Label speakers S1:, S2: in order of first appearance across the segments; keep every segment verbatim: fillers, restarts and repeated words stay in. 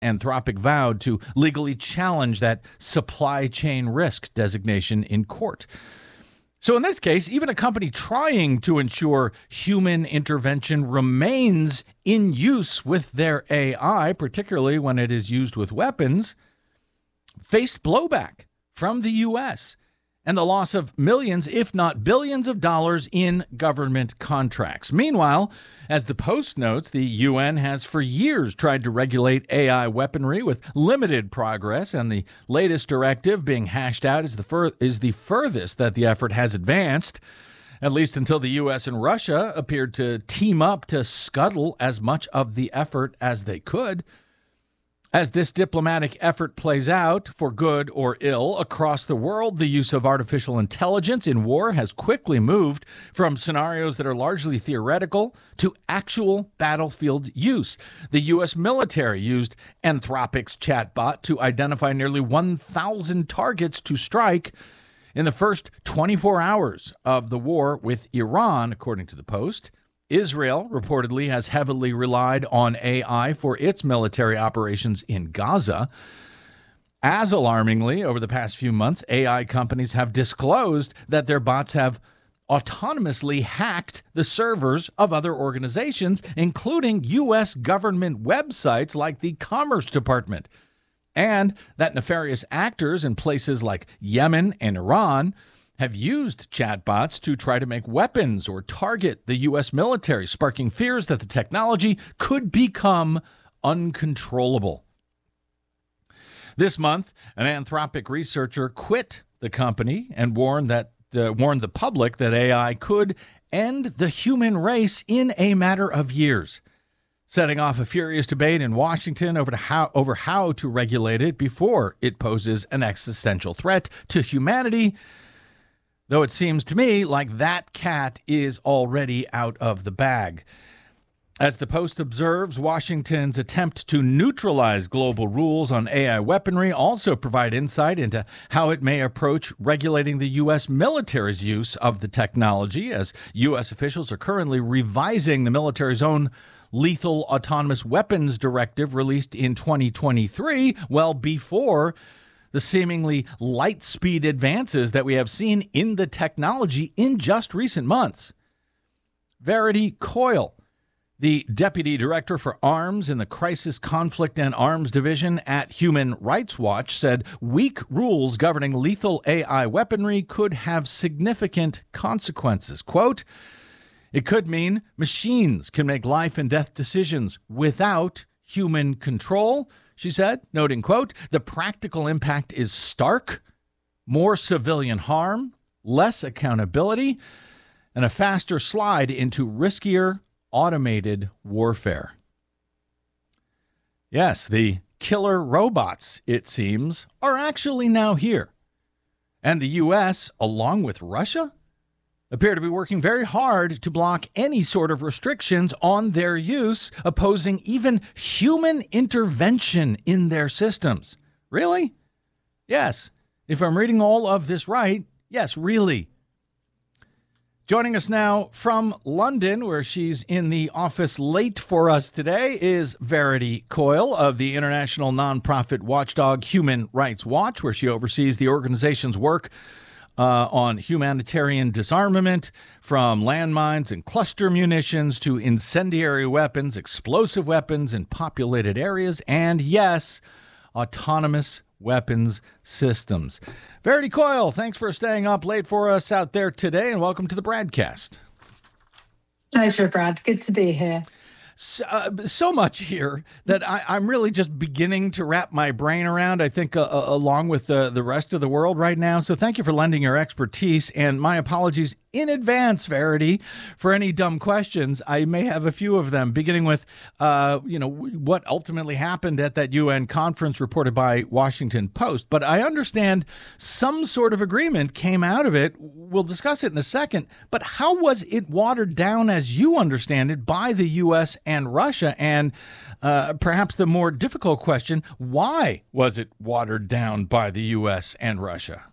S1: Anthropic vowed to legally challenge that supply chain risk designation in court. So in this case, even a company trying to ensure human intervention remains in use with their A I, particularly when it is used with weapons, faced blowback from the U S and the loss of millions, if not billions of dollars in government contracts. Meanwhile, as the Post notes, the U N has for years tried to regulate A I weaponry with limited progress, and the latest directive being hashed out is the, fur- is the furthest that the effort has advanced, at least until the U S and Russia appeared to team up to scuttle as much of the effort as they could. As this diplomatic effort plays out, for good or ill, across the world, the use of artificial intelligence in war has quickly moved from scenarios that are largely theoretical to actual battlefield use. The U S military used Anthropic's chatbot to identify nearly one thousand targets to strike in the first twenty-four hours of the war with Iran, according to the Post. Israel reportedly has heavily relied on A I for its military operations in Gaza. As alarmingly, over the past few months, A I companies have disclosed that their bots have autonomously hacked the servers of other organizations, including U S government websites like the Commerce Department, and that nefarious actors in places like Yemen and Iran have used chatbots to try to make weapons or target the U S military, sparking fears that the technology could become uncontrollable. This month, an Anthropic researcher quit the company and warned that uh, warned the public that A I could end the human race in a matter of years, setting off a furious debate in Washington over how over how to regulate it before it poses an existential threat to humanity. Though it seems to me like that cat is already out of the bag. As the Post observes, Washington's attempt to neutralize global rules on A I weaponry also provide insight into how it may approach regulating the U S military's use of the technology, as U S officials are currently revising the military's own Lethal Autonomous Weapons Directive released in twenty twenty-three, well before the seemingly light speed advances that we have seen in the technology in just recent months. Verity Coyle, the Deputy Director for Arms in the Crisis, Conflict, and Arms Division at Human Rights Watch, said weak rules governing lethal A I weaponry could have significant consequences. Quote, "It could mean machines can make life and death decisions without human control," she said, noting, quote, "The practical impact is stark, more civilian harm, less accountability, and a faster slide into riskier automated warfare." Yes, the killer robots, it seems, are actually now here. And the U S, along with Russia, appear to be working very hard to block any sort of restrictions on their use, opposing even human intervention in their systems. Really? Yes. If I'm reading all of this right, yes, really. Joining us now from London, where she's in the office late for us today, is Verity Coyle of the international nonprofit watchdog Human Rights Watch, where she oversees the organization's work Uh, on humanitarian disarmament, from landmines and cluster munitions to incendiary weapons, explosive weapons in populated areas, and, yes, autonomous weapons systems. Verity Coyle, thanks for staying up late for us out there today, and welcome to the Bradcast.
S2: Pleasure, Brad. Good to be here.
S1: So, uh, so much here that I, I'm really just beginning to wrap my brain around, I think, uh, uh, along with uh, the rest of the world right now. So thank you for lending your expertise, and my apologies in advance, Verity, for any dumb questions. I may have a few of them, beginning with, uh, you know, what ultimately happened at that U N conference reported by Washington Post. But I understand some sort of agreement came out of it. We'll discuss it in a second. But how was it watered down, as you understand it, by the U S and Russia? And uh, perhaps the more difficult question, why was it watered down by the U S and Russia?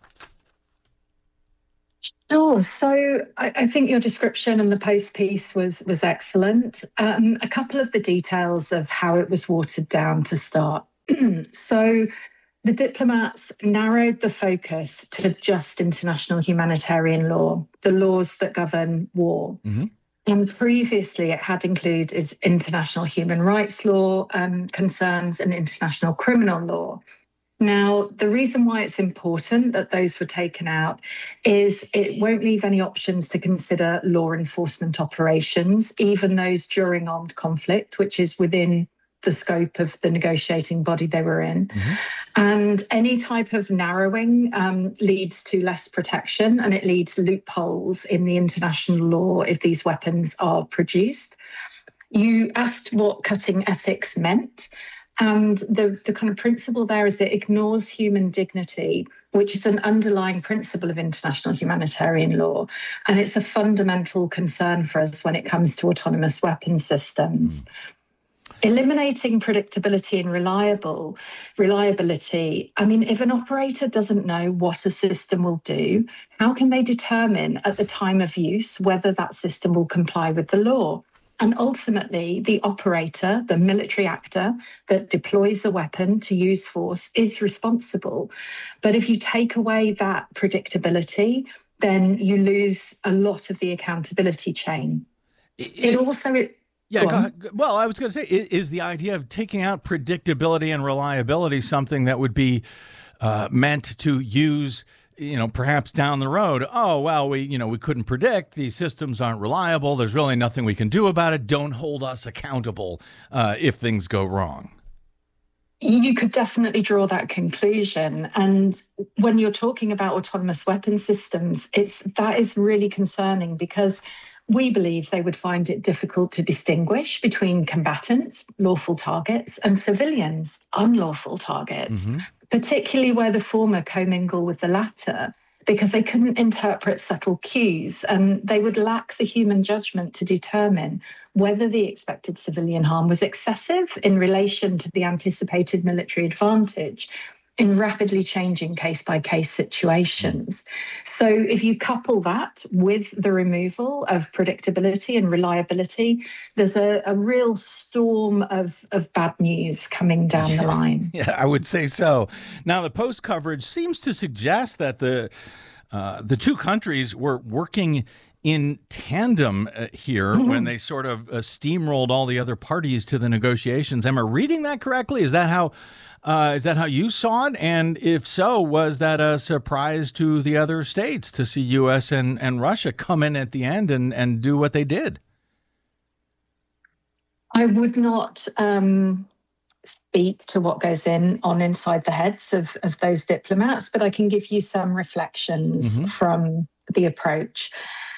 S2: Sure. So I, I think your description and the Post piece was was excellent. Um, a couple of the details of how it was watered down to start. So the diplomats narrowed the focus to just international humanitarian law, the laws that govern war. Mm-hmm. And previously, it had included international human rights law um, concerns and international criminal law. Now, the reason why it's important that those were taken out is it won't leave any options to consider law enforcement operations, even those during armed conflict, which is within the scope of the negotiating body they were in. Mm-hmm. And any type of narrowing um, leads to less protection, and it leads loopholes in the international law if these weapons are produced. You asked what cutting ethics meant. And the, the kind of principle there is it ignores human dignity, which is an underlying principle of international humanitarian law. And it's a fundamental concern for us when it comes to autonomous weapon systems. Mm. Eliminating predictability and reliable reliability. I mean, if an operator doesn't know what a system will do, how can they determine at the time of use whether that system will comply with the law? And ultimately, the operator, the military actor that deploys a weapon to use force is responsible. But if you take away that predictability, then you lose a lot of the accountability chain. It, it also... It,
S1: Yeah, go ahead. Well, I was going to say, is the idea of taking out predictability and reliability something that would be uh, meant to use, you know, perhaps down the road? Oh, well, we, you know, we couldn't predict. These systems aren't reliable. There's really nothing we can do about it. Don't hold us accountable uh, if things go wrong.
S2: You could definitely draw that conclusion. And when you're talking about autonomous weapon systems, it's that is really concerning because we believe they would find it difficult to distinguish between combatants, lawful targets, and civilians, unlawful targets, mm-hmm. particularly where the former commingle with the latter, because they couldn't interpret subtle cues and they would lack the human judgment to determine whether the expected civilian harm was excessive in relation to the anticipated military advantage in rapidly changing case-by-case situations. So if you couple that with the removal of predictability and reliability, there's a, a real storm of, of bad news coming down the line.
S1: Yeah, I would say so. Now, the Post coverage seems to suggest that the uh, the two countries were working in tandem uh, here mm-hmm. when they sort of uh, steamrolled all the other parties to the negotiations. Am I reading that correctly? Is that how... Uh, is that how you saw it? And if so, was that a surprise to the other states to see U S and, and Russia come in at the end and, and do what they did?
S2: I would not um, speak to what goes in on inside the heads of, of those diplomats, but I can give you some reflections mm-hmm. from the approach.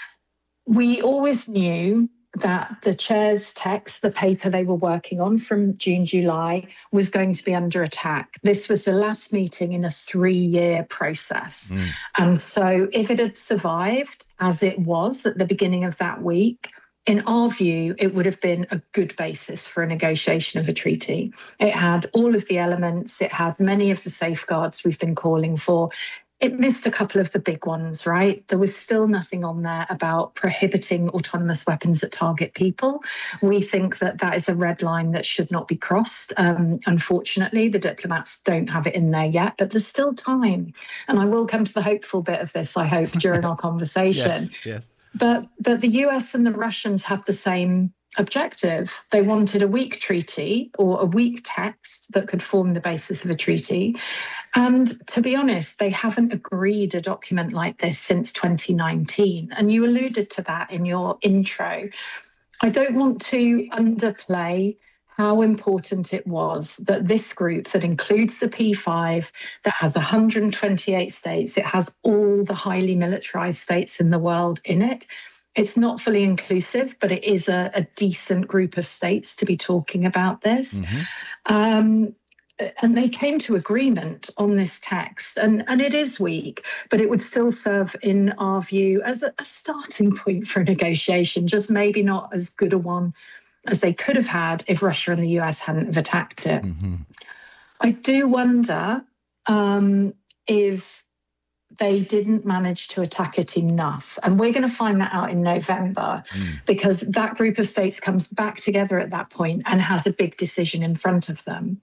S2: We always knew that the chair's text, the paper they were working on from June, July, was going to be under attack. This was the last meeting in a three-year process. Mm. And so if it had survived, as it was at the beginning of that week, in our view, it would have been a good basis for a negotiation of a treaty. It had all of the elements. It had many of the safeguards we've been calling for. It missed a couple of the big ones, right? There was still nothing on there about prohibiting autonomous weapons that target people. We think that that is a red line that should not be crossed. Um, unfortunately, the diplomats don't have it in there yet, but there's still time. And I will come to the hopeful bit of this, I hope, during our conversation.
S1: Yes, yes.
S2: But, but the U S and the Russians had the same objective. They wanted a weak treaty or a weak text that could form the basis of a treaty. And to be honest, they haven't agreed a document like this since twenty nineteen. And you alluded to that in your intro. I don't want to underplay how important it was that this group that includes the P five, that has one hundred twenty-eight states, it has all the highly militarized states in the world in it. It's not fully inclusive, but it is a, a decent group of states to be talking about this. Mm-hmm. Um, and they came to agreement on this text. And, and it is weak, but it would still serve, in our view, as a, a starting point for a negotiation, just maybe not as good a one as they could have had if Russia and the U S hadn't have attacked it. Mm-hmm. I do wonder um, if they didn't manage to attack it enough. And we're going to find that out in November mm. because that group of states comes back together at that point and has a big decision in front of them.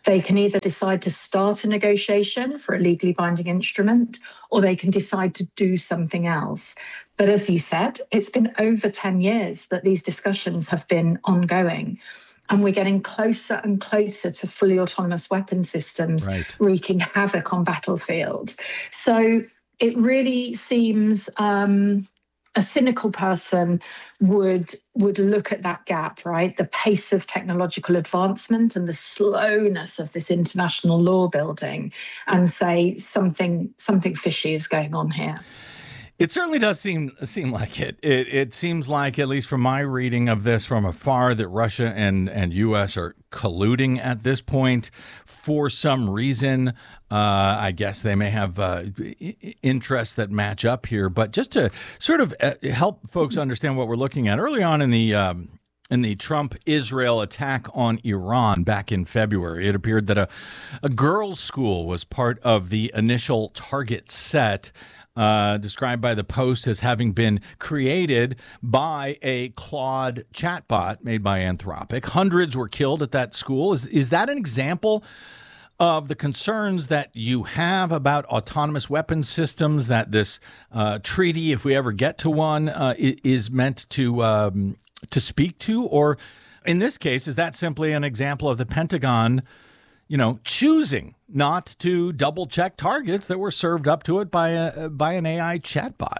S2: They can either decide to start a negotiation for a legally binding instrument, or they can decide to do something else. But as you said, it's been over ten years that these discussions have been ongoing. And we're getting closer and closer to fully autonomous weapon systems
S1: right.
S2: wreaking havoc on battlefields. So it really seems um, a cynical person would, would look at that gap, right? The pace of technological advancement and the slowness of this international law building, and say something, something fishy is going on here.
S1: It certainly does seem seem like it. it. It seems like, at least from my reading of this from afar, that Russia and, and U S are colluding at this point for some reason. Uh, I guess they may have uh, interests that match up here. But just to sort of help folks understand what we're looking at, early on in the um, in the Trump-Israel attack on Iran back in February, it appeared that a, a girls' school was part of the initial target set. Uh, described by the Post as having been created by a Claude chatbot made by Anthropic. Hundreds were killed at that school. Is is that an example of the concerns that you have about autonomous weapon systems that this uh, treaty, if we ever get to one, uh, is meant to um, to speak to? Or in this case, is that simply an example of the Pentagon, you know, choosing not to double check targets that were served up to it by a by an A I chatbot?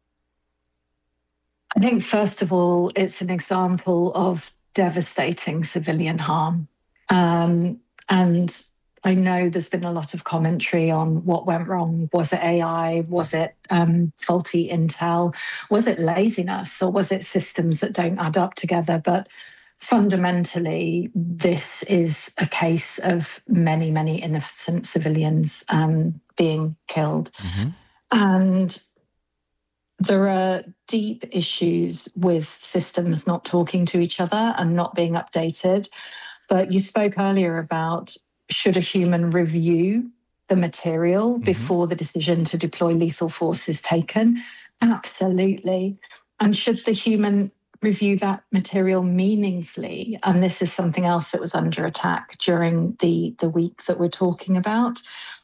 S2: I think, first of all, it's an example of devastating civilian harm. Um, and I know there's been a lot of commentary on what went wrong. Was it A I? Was it um, faulty intel? Was it laziness? Or was it systems that don't add up together? But fundamentally, this is a case of many, many innocent civilians um, being killed. Mm-hmm. And there are deep issues with systems not talking to each other and not being updated. But you spoke earlier about, should a human review the material mm-hmm. before the decision to deploy lethal force is taken? Absolutely. And should the human review that material meaningfully? And this is something else that was under attack during the, the week that we're talking about.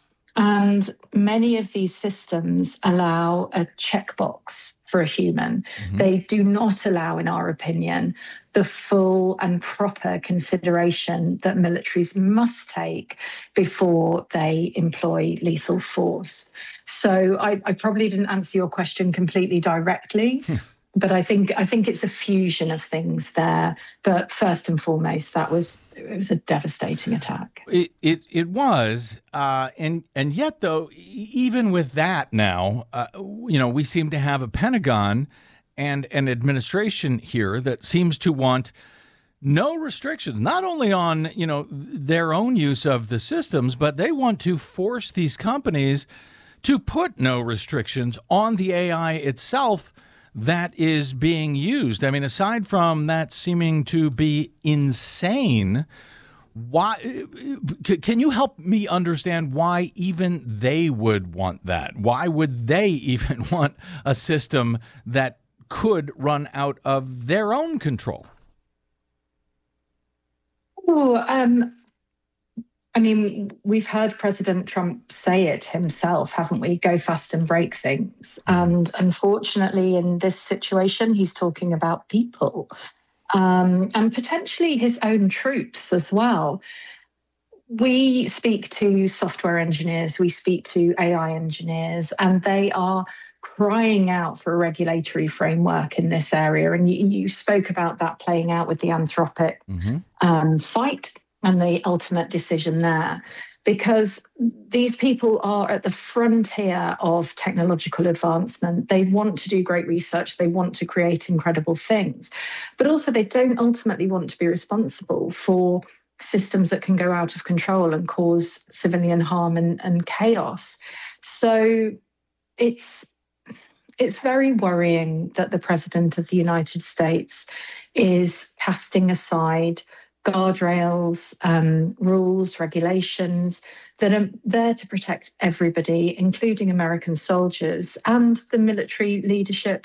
S2: And many of these systems allow a checkbox for a human. Mm-hmm. They do not allow, in our opinion, the full and proper consideration that militaries must take before they employ lethal force. So I, I probably didn't answer your question completely directly. But I think I think it's a fusion of things there. But first and foremost, that was it was a devastating attack.
S1: It it, it was, uh, and and yet though, even with that now, uh, you know, we seem to have a Pentagon and an administration here that seems to want no restrictions, not only on, you know, their own use of the systems, but they want to force these companies to put no restrictions on the A I itself that is being used. I mean, aside from that seeming to be insane, why can you help me understand why even they would want that? Why would they even want a system that could run out of their own control?
S2: Oh, um, I mean, we've heard President Trump say it himself, haven't we? Go fast and break things. And unfortunately, in this situation, he's talking about people um, and potentially his own troops as well. We speak to software engineers, we speak to A I engineers, and they are crying out for a regulatory framework in this area. And you, you spoke about that playing out with the Anthropic mm-hmm. um, fight and the ultimate decision there, because these people are at the frontier of technological advancement. They want to do great research. They want to create incredible things, but also they don't ultimately want to be responsible for systems that can go out of control and cause civilian harm and, and chaos. So it's it's very worrying that the President of the United States is casting aside guardrails, um, rules, regulations that are there to protect everybody, including American soldiers and the military leadership that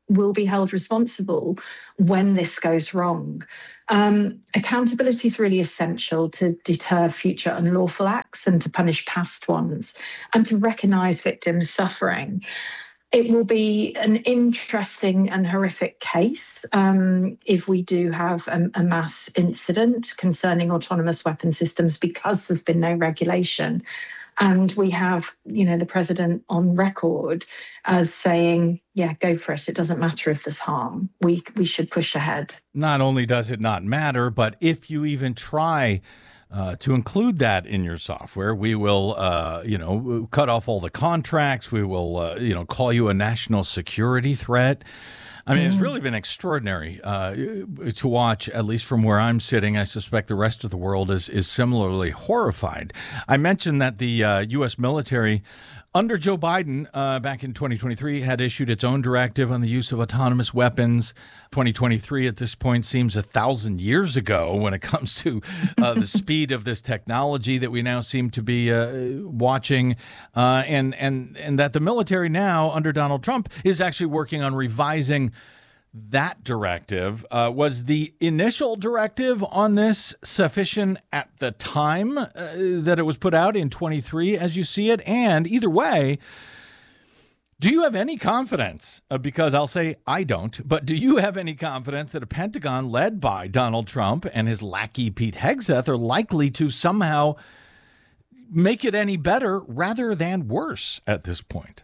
S2: will be held responsible when this goes wrong. Um, accountability is really essential to deter future unlawful acts and to punish past ones and to recognise victims' suffering. It will be an interesting and horrific case um, if we do have a, a mass incident concerning autonomous weapon systems because there's been no regulation. And we have, you know, the president on record as saying, yeah, go for it. It doesn't matter if there's harm. We we should push ahead.
S1: Not only does it not matter, but if you even try uh, to include that in your software, we will, uh, you know, cut off all the contracts. We will, uh, you know, call you a national security threat. I mean, it's really been extraordinary uh, to watch, at least from where I'm sitting. I suspect the rest of the world is is similarly horrified. I mentioned that the uh, U S military under Joe Biden uh, back in twenty twenty-three had issued its own directive on the use of autonomous weapons. twenty twenty-three at this point seems a thousand years ago when it comes to uh, the speed of this technology that we now seem to be uh, watching, uh, and and and that the military now under Donald Trump is actually working on revising that directive. Uh, was the initial directive on this sufficient at the time uh, that it was put out in twenty-three, as you see it? And either way, do you have any confidence, uh, because I'll say I don't, but do you have any confidence that a Pentagon led by Donald Trump and his lackey Pete Hegseth are likely to somehow make it any better rather than worse at this point?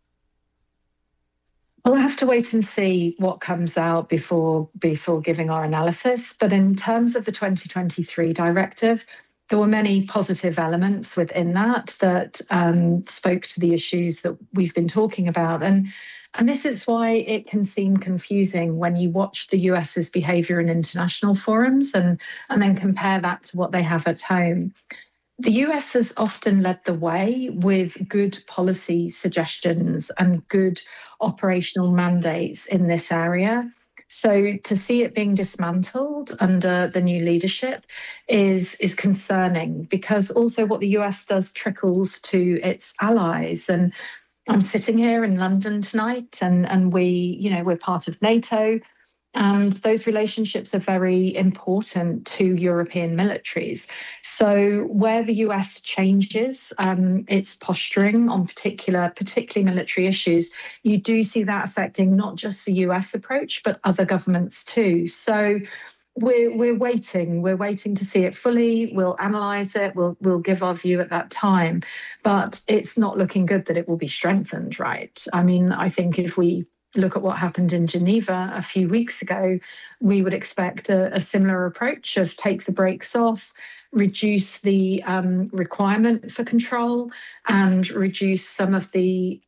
S2: We'll have to wait and see what comes out before before giving our analysis. But in terms of the twenty twenty-three directive, there were many positive elements within that that um, spoke to the issues that we've been talking about. And, and this is why it can seem confusing when you watch the US's behaviour in international forums and, and then compare that to what they have at home. The U S has often led the way with good policy suggestions and good operational mandates in this area. So to see it being dismantled under the new leadership is, is concerning, because also what the U S does trickles to its allies. And I'm sitting here in London tonight, and, and we, you know, we're part of NATO. And those relationships are very important to European militaries. So where the U S changes um, its posturing on particular, particularly military issues, you do see that affecting not just the U S approach, but other governments too. So we're we're waiting. We're waiting to see it fully. We'll analyse it. We'll we'll give our view at that time. But it's not looking good that it will be strengthened, right? I mean, I think if we look at what happened in Geneva a few weeks ago, we would expect a, a similar approach of take the brakes off, reduce the um, requirement for control, and reduce some of the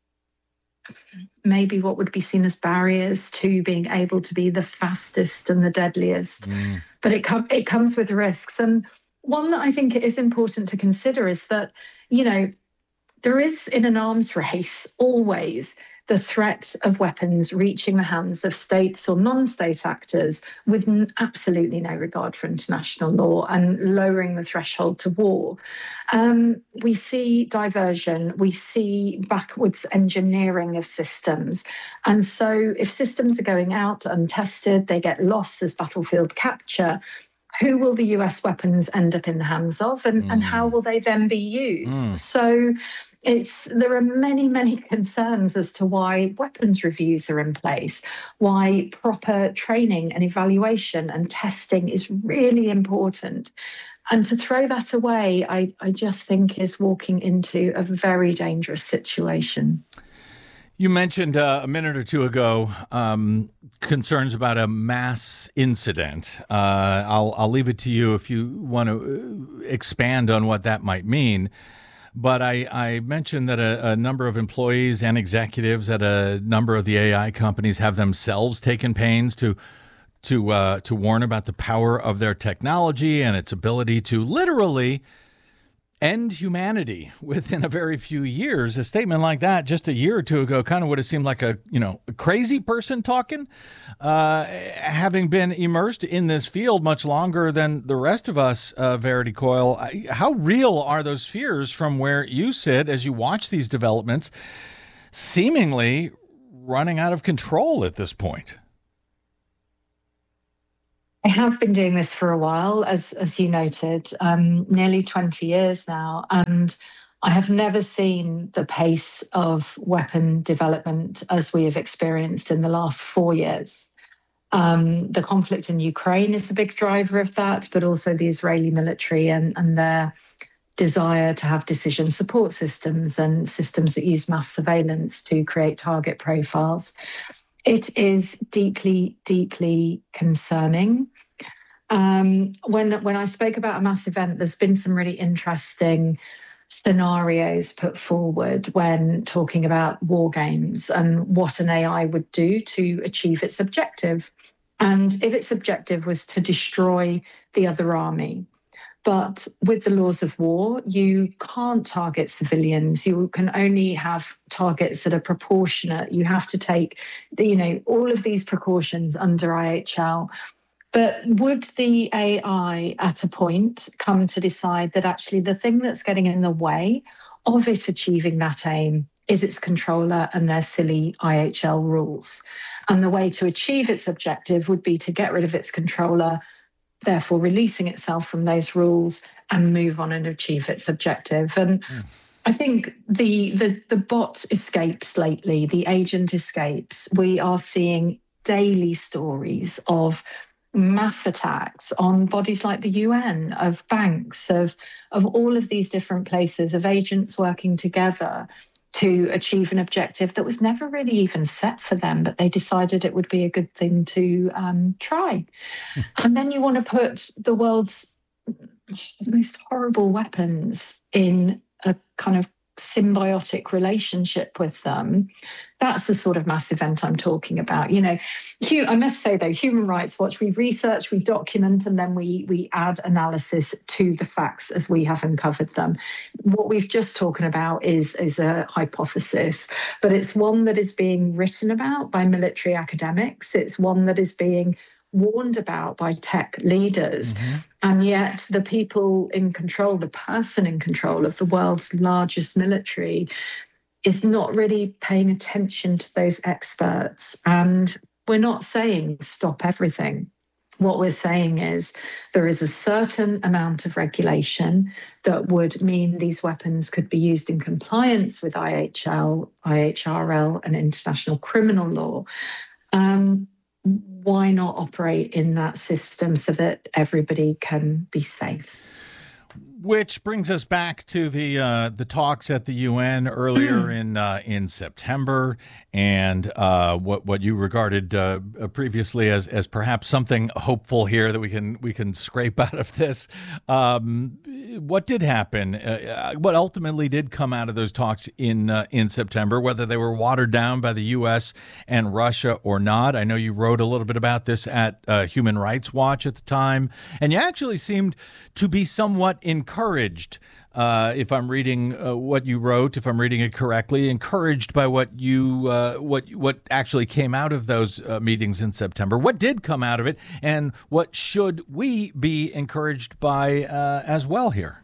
S2: maybe what would be seen as barriers to being able to be the fastest and the deadliest. Mm. But it, com- it comes with risks. And one that I think it is important to consider is that, you know, there is in an arms race always the threat of weapons reaching the hands of states or non-state actors with absolutely no regard for international law and lowering the threshold to war. Um, we see diversion, we see backwards engineering of systems. And so if systems are going out untested, they get lost as battlefield capture. Who will the U S weapons end up in the hands of, and, mm. and how will they then be used? Mm. So it's there are many, many concerns as to why weapons reviews are in place, why proper training and evaluation and testing is really important. And to throw that away, I, I just think is walking into a very dangerous situation.
S1: You mentioned uh, a minute or two ago um, concerns about a mass incident. Uh, I'll, I'll leave it to you if you want to expand on what that might mean. But I, I mentioned that a, a number of employees and executives at a number of the A I companies have themselves taken pains to to uh, to warn about the power of their technology and its ability to literally end humanity within a very few years. A statement like that just a year or two ago kind of would have seemed like a, you know, a crazy person talking. Uh, having been immersed in this field much longer than the rest of us, uh, Verity Coyle, how real are those fears from where you sit as you watch these developments seemingly running out of control at this point.
S2: I have been doing this for a while, as as you noted, um, nearly twenty years now, and I have never seen the pace of weapon development as we have experienced in the last four years. Um, the conflict in Ukraine is a big driver of that, but also the Israeli military and, and their desire to have decision support systems and systems that use mass surveillance to create target profiles. It is deeply, deeply concerning. Um, when, when I spoke about a mass event, there's been some really interesting scenarios put forward when talking about war games and what an A I would do to achieve its objective. And if its objective was to destroy the other army. But with the laws of war, you can't target civilians. You can only have targets that are proportionate. You have to take, the, you know, all of these precautions under I H L. But would the A I at a point come to decide that actually the thing that's getting in the way of it achieving that aim is its controller and their silly I H L rules? And the way to achieve its objective would be to get rid of its controller, therefore releasing itself from those rules and move on and achieve its objective. And mm. I think the, the the bot escapes lately, the agent escapes. We are seeing daily stories of mass attacks on bodies like the U N, of banks, of, of all of these different places, of agents working together to achieve an objective that was never really even set for them, but they decided it would be a good thing to um, try. And then you want to put the world's most horrible weapons in a kind of symbiotic relationship with them. That's the sort of mass event I'm talking about. You know, I must say though, Human Rights Watch, we research, we document, and then we we add analysis to the facts as we have uncovered them. What we've just talking about is, is a hypothesis, but it's one that is being written about by military academics. It's one that is being warned about by tech leaders. Mm-hmm. And yet the people in control, the person in control of the world's largest military is not really paying attention to those experts. And we're not saying stop everything. What we're saying is there is a certain amount of regulation that would mean these weapons could be used in compliance with I H L, I H R L, and international criminal law. Um, Why not operate in that system so that everybody can be safe?
S1: Which brings us back to the uh, the talks at the U N earlier in uh, in September, and uh, what what you regarded uh, previously as as perhaps something hopeful here that we can we can scrape out of this. Um, what did happen? Uh, what ultimately did come out of those talks in uh, in September? Whether they were watered down by the U S and Russia or not? I know you wrote a little bit about this at uh, Human Rights Watch at the time, and you actually seemed to be somewhat encouraged, uh, if I'm reading uh, what you wrote, if I'm reading it correctly, encouraged by what you uh, what what actually came out of those uh, meetings in September. What did come out of it, and what should we be encouraged by uh, as well here?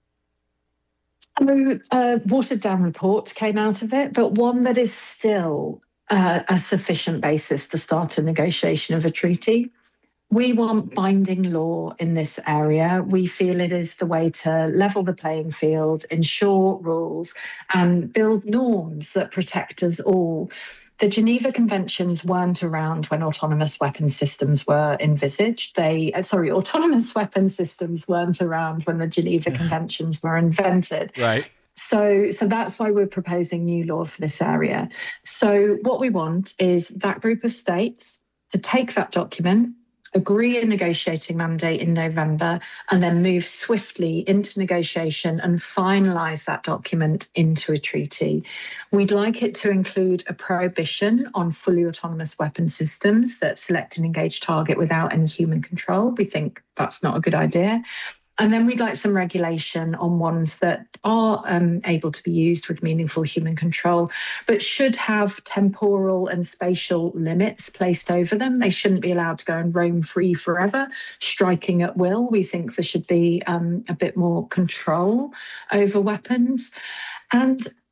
S2: A uh, watered down report came out of it, but one that is still uh, a sufficient basis to start a negotiation of a treaty. We want binding law in this area. We feel it is the way to level the playing field, ensure rules, and build norms that protect us all. The Geneva Conventions weren't around when autonomous weapon systems were envisaged. They, uh, sorry, autonomous weapon systems weren't around when the Geneva Conventions were invented.
S1: Right.
S2: So, so that's why we're proposing new law for this area. So what we want is that group of states to take that document, agree a negotiating mandate in November, and then move swiftly into negotiation and finalise that document into a treaty. We'd like it to include a prohibition on fully autonomous weapon systems that select and engage target without any human control. We think that's not a good idea. And then we'd like some regulation on ones that are um, able to be used with meaningful human control, but should have temporal and spatial limits placed over them. They shouldn't be allowed to go and roam free forever, striking at will. We think there should be um, a bit more control over weapons. And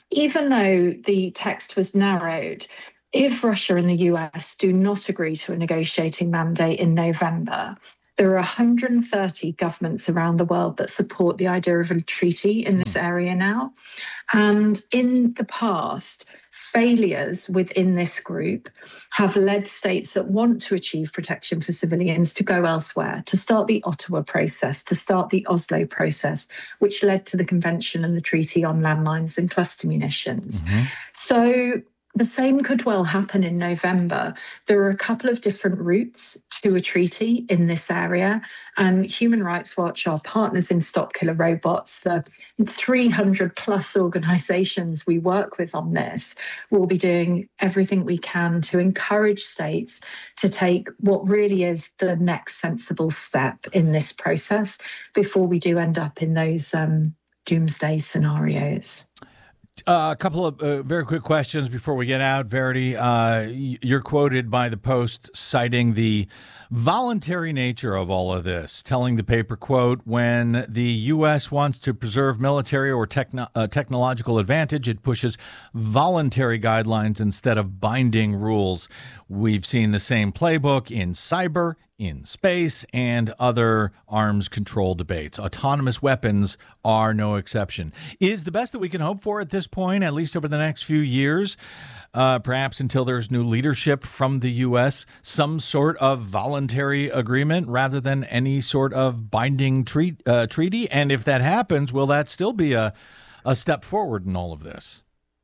S2: even though the text was narrowed, if Russia and the U S do not agree to a negotiating mandate in November, there are one hundred thirty governments around the world that support the idea of a treaty in this area now. And in the past, failures within this group have led states that want to achieve protection for civilians to go elsewhere, to start the Ottawa process, to start the Oslo process, which led to the Convention and the Treaty on Landmines and Cluster Munitions. Mm-hmm. So the same could well happen in November. There are a couple of different routes to a treaty in this area, and Human Rights Watch, our partners in Stop Killer Robots, the three hundred plus organisations we work with on this, will be doing everything we can to encourage states to take what really is the next sensible step in this process before we do end up in those um, doomsday scenarios.
S1: Uh, a couple of uh, very quick questions before we get out. Verity, uh, you're quoted by the Post citing the voluntary nature of all of this, telling the paper, quote, when the U S wants to preserve military or techno- uh, technological advantage, it pushes voluntary guidelines instead of binding rules. We've seen the same playbook in cyber, in space, and other arms control debates. Autonomous weapons are no exception. Is the best that we can hope for at this point, at least over the next few years, uh, perhaps until there's new leadership from the U S, some sort of voluntary agreement rather than any sort of binding treat, uh, treaty? And if that happens, will that still be a, a step forward in all of this?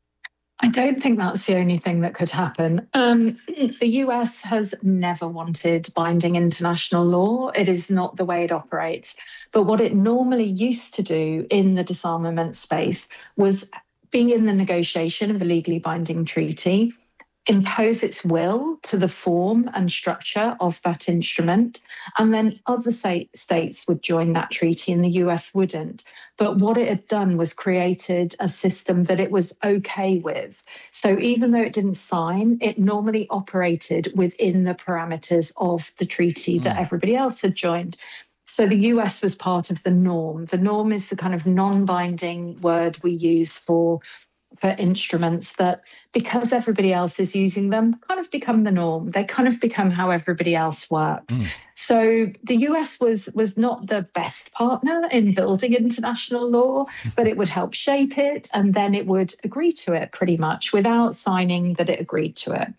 S2: I don't think that's the only thing that could happen. Um, the U S has never wanted binding international law. It is not the way it operates. But what it normally used to do in the disarmament space was being in the negotiation of a legally binding treaty, impose its will to the form and structure of that instrument, and then other states would join that treaty and the U S wouldn't. But what it had done was created a system that it was okay with. So even though it didn't sign, it normally operated within the parameters of the treaty that mm. everybody else had joined. So the U S was part of the norm. The norm is the kind of non-binding word we use for for instruments that, because everybody else is using them, kind of become the norm. They kind of become how everybody else works. Mm. So the U S was, was not the best partner in building international law, but it would help shape it, and then it would agree to it pretty much without signing that it agreed to it.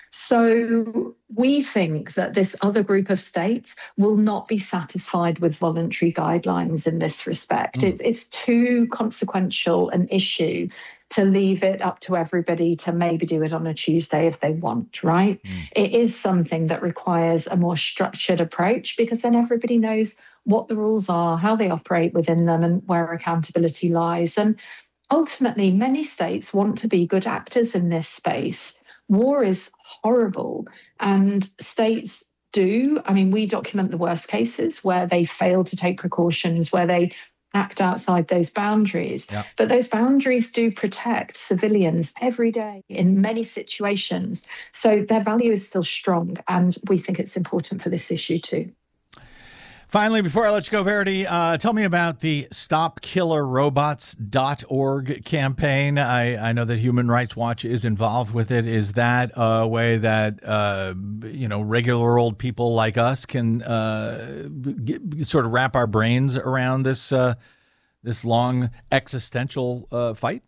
S2: So we think that this other group of states will not be satisfied with voluntary guidelines in this respect. Mm. It's, it's too consequential an issue to leave it up to everybody to maybe do it on a Tuesday if they want, right? Mm. It is something that requires a more structured approach, because then everybody knows what the rules are, how they operate within them, and where accountability lies. And ultimately, many states want to be good actors in this space. War is horrible, and states do. I mean, we document the worst cases where they fail to take precautions, where they act outside those boundaries. Yeah. But those boundaries do protect civilians every day in many situations. So their value is still strong, and we think it's important for this issue too.
S1: Finally, before I let you go, Verity, uh, tell me about the stop killer robots dot org campaign. I, I know that Human Rights Watch is involved with it. Is that a way that, uh, you know, regular old people like us can uh, get, sort of wrap our brains around this uh, this long existential uh, fight?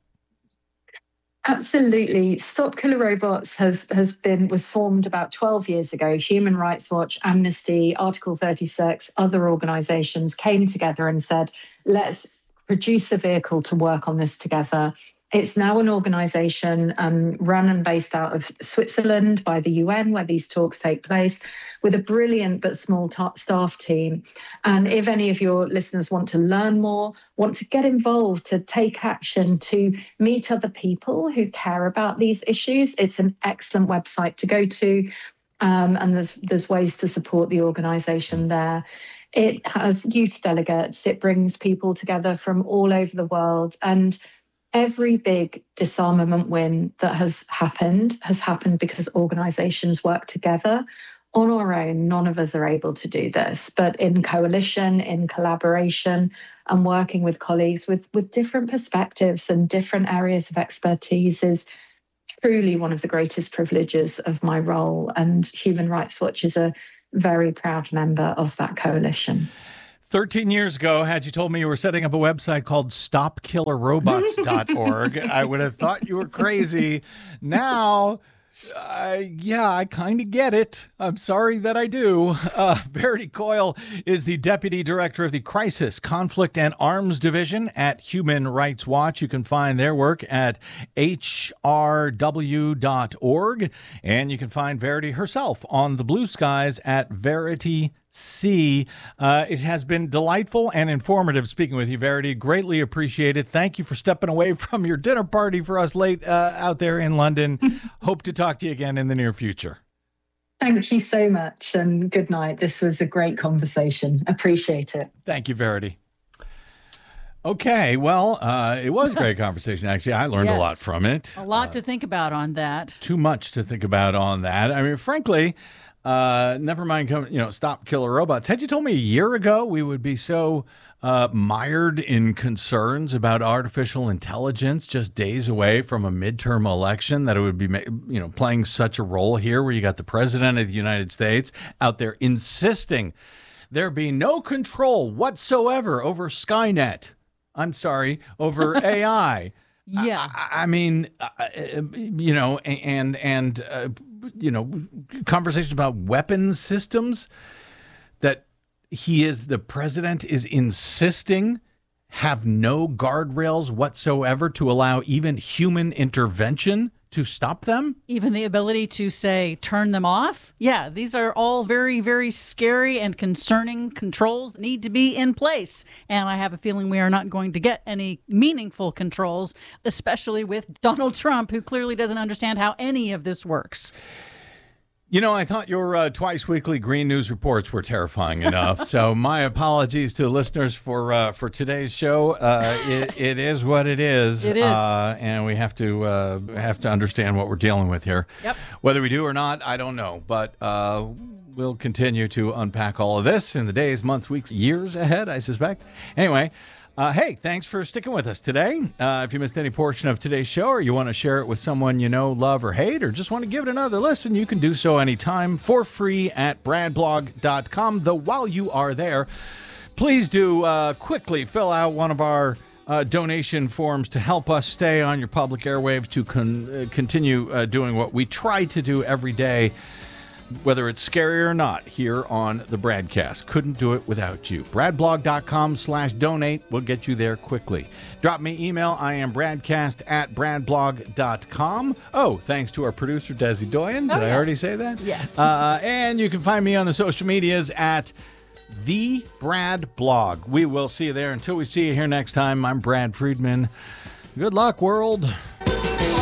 S2: Absolutely. Stop Killer Robots has has been was formed about twelve years ago. Human Rights Watch, Amnesty, Article thirty-six, other organizations came together and said, let's produce a vehicle to work on this together. It's now an organization um, run and based out of Switzerland by the U N, where these talks take place, with a brilliant but small t- staff team. And if any of your listeners want to learn more, want to get involved, to take action, to meet other people who care about these issues, it's an excellent website to go to. Um, and there's there's ways to support the organization there. It has youth delegates. It brings people together from all over the world. And every big disarmament win that has happened has happened because organizations work together On our own, none of us are able to do this, but in coalition, in collaboration, and working with colleagues with, with different perspectives and different areas of expertise is truly one of the greatest privileges of my role. And Human Rights Watch is a very proud member of that coalition.
S1: thirteen years ago, had you told me you were setting up a website called stop killer robots dot org, I would have thought you were crazy. Now, uh, yeah, I kind of get it. I'm sorry that I do. Uh, Verity Coyle is the Deputy Director of the Crisis, Conflict, and Arms Division at Human Rights Watch. You can find their work at H R W dot org, and you can find Verity herself on the blue skies at Verity C. Uh, it has been delightful and informative speaking with you, Verity. Greatly appreciated. Thank you for stepping away from your dinner party for us late uh, out there in London. Hope to talk to you again in the near future.
S2: Thank you so much, and good night. This was a great conversation. Appreciate it.
S1: Thank you, Verity. Okay, well, uh, it was a great conversation, actually. I learned yes. a lot from it.
S3: A lot
S1: uh,
S3: to think about on that.
S1: Too much to think about on that. I mean, frankly... Uh, never mind, come, you know, stop killer robots. Had you told me a year ago we would be so uh, mired in concerns about artificial intelligence just days away from a midterm election, that it would be, you know, playing such a role here where you got the president of the United States out there insisting there be no control whatsoever over Skynet. I'm sorry, over A I.
S3: Yeah.
S1: I, I mean, uh, you know, and, and, uh, you know, conversations about weapons systems that he is, the president is insisting have no guardrails whatsoever to allow even human intervention to stop them.
S3: Even the ability to say, turn them off. Yeah, these are all very, very scary and concerning controls that need to be in place. And I have a feeling we are not going to get any meaningful controls, especially with Donald Trump, who clearly doesn't understand how any of this works.
S1: You know, I thought your uh, twice weekly Green News reports were terrifying enough. So my apologies to listeners for uh, for today's show. Uh, it, it is what it is.
S3: It is.
S1: Uh, and we have to uh, have to understand what we're dealing with here.
S3: Yep.
S1: Whether we do or not, I don't know. But uh, we'll continue to unpack all of this in the days, months, weeks, years ahead, I suspect. Anyway. Uh, hey, thanks for sticking with us today. Uh, if you missed any portion of today's show or you want to share it with someone you know, love, or hate, or just want to give it another listen, you can do so anytime for free at brad blog dot com. Though while you are there, please do uh, quickly fill out one of our uh, donation forms to help us stay on your public airwaves to con- uh, continue uh, doing what we try to do every day, whether it's scary or not, here on the Bradcast. Couldn't do it without you. brad blog dot com slash donate will get you there quickly. Drop me email. I am bradcast at brad blog dot com. Oh, thanks to our producer, Desi Doyen. Did oh, yeah. I already say that?
S3: Yeah.
S1: Uh, and you can find me on the social medias at The Brad Blog. We will see you there. Until we see you here next time, I'm Brad Friedman. Good luck, world.